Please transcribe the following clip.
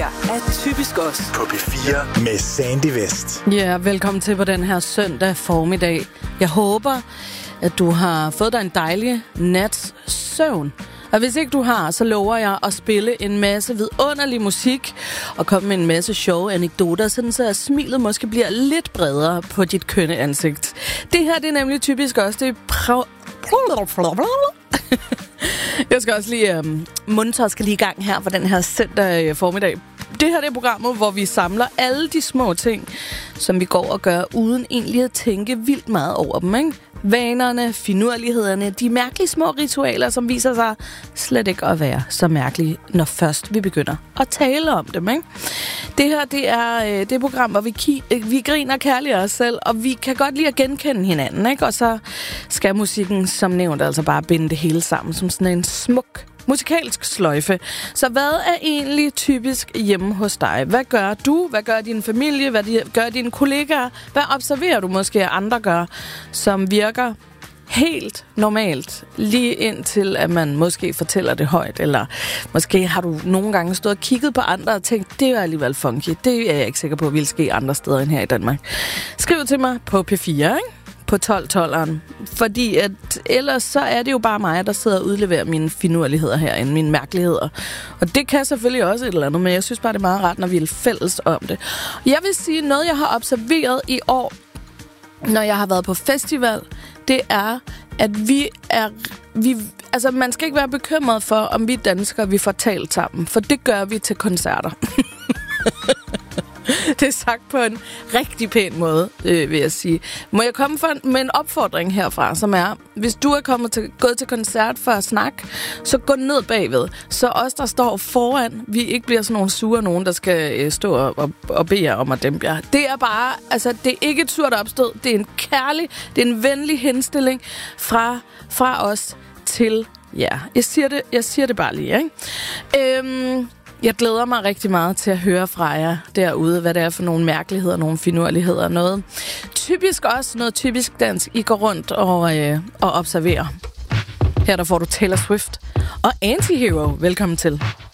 her er Typisk Os på P4 med Sandy West. Ja, velkommen til på den her søndag formiddag. Jeg håber, at du har fået dig en dejlig nats søvn. Og hvis ikke du har, så lover jeg at spille en masse vidunderlig musik og komme med en masse sjove anekdoter, sådan så smilet måske bliver lidt bredere på dit kønne ansigt. Det her, det er nemlig typisk også. Det er jeg skal også lige mundtøj skal lige i gang her for den her søndag formiddag. Det her det er programmet, hvor vi samler alle de små ting, som vi går og gør, uden egentlig at tænke vildt meget over dem, ikke? Vanerne, finurlighederne, de mærkelige små ritualer, som viser sig slet ikke at være så mærkelige, når først vi begynder at tale om dem, ikke? Det her, det er det program, hvor vi griner kærligt af os selv, og vi kan godt lide at genkende hinanden, ikke? Og så skal musikken, som nævnt, altså bare binde det hele sammen som sådan en smuk musikalsk sløjfe. Så hvad er egentlig typisk hjemme hos dig? Hvad gør du? Hvad gør din familie? Hvad gør dine kollegaer? Hvad observerer du måske, at andre gør, som virker helt normalt, lige indtil at man måske fortæller det højt, eller måske har du nogle gange stået og kigget på andre og tænkt, det er alligevel funky. Det er jeg ikke sikker på, vil ske andre steder end her i Danmark. Skriv til mig på P4, ikke? På 12-12'eren. Fordi at ellers så er det jo bare mig, der sidder og udleverer mine finurligheder herinde, mine mærkeligheder. Og det kan selvfølgelig også et eller andet, men jeg synes bare, det er meget rart, når vi er fælles om det. Jeg vil sige, noget jeg har observeret i år, når jeg har været på festival, det er, at altså man skal ikke være bekymret for, om vi danskere, vi får talt sammen. For det gør vi til koncerter. Det er sagt på en rigtig pæn måde, vil jeg sige. Må jeg komme med en opfordring herfra, som er, hvis du er gået til koncert for at snakke, så gå ned bagved. Så os, der står foran, vi ikke bliver sådan nogle sure nogen, der skal stå og bede jer om at dæmpe jer. Det er bare, altså det er ikke et surt opstød. Det er en kærlig, det er en venlig henstilling fra os til jer. Jeg siger det bare lige, ikke? Jeg glæder mig rigtig meget til at høre fra jer derude, hvad det er for nogle mærkeligheder, nogle finurligheder, noget typisk dansk, I går rundt og observerer. Her der får du Taylor Swift og Antihero. Velkommen til.